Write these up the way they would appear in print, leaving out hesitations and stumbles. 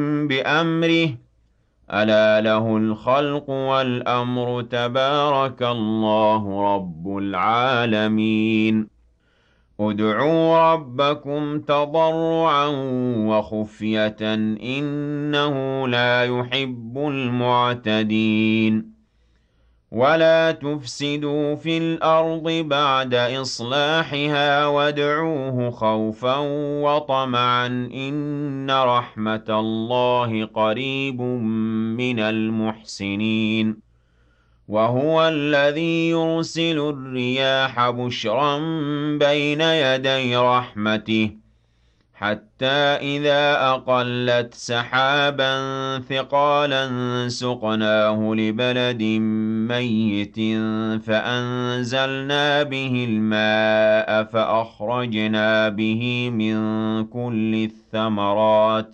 بأمره ألا له الخلق والأمر تبارك الله رب العالمين ادعوا ربكم تضرعا وخفية إنه لا يحب المعتدين ولا تفسدوا في الأرض بعد إصلاحها وادعوه خوفا وطمعا إن رحمة الله قريب من المحسنين وهو الذي يرسل الرياح بشرا بين يدي رحمته حتى إذا أقلت سحابا ثقالا سقناه لبلد ميت فأنزلنا به الماء فأخرجنا به من كل الثمرات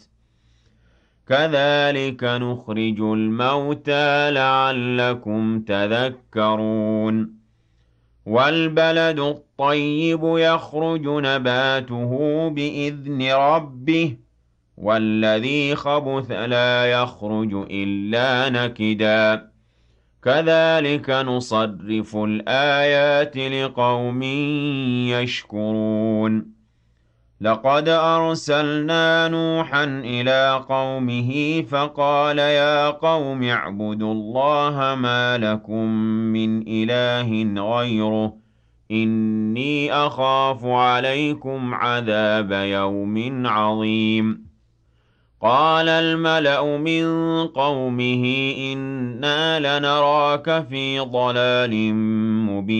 كذلك نخرج الموتى لعلكم تذكرون والبلد الطيب يخرج نباته بإذن ربه والذي خبث لا يخرج إلا نكدا كذلك نصرف الآيات لقوم يشكرون لقد أرسلنا نوحا إلى قومه فقال يا قوم اعبدوا الله ما لكم من إله غيره إني أخاف عليكم عذاب يوم عظيم قال الملأ من قومه إنا لنراك في ضلال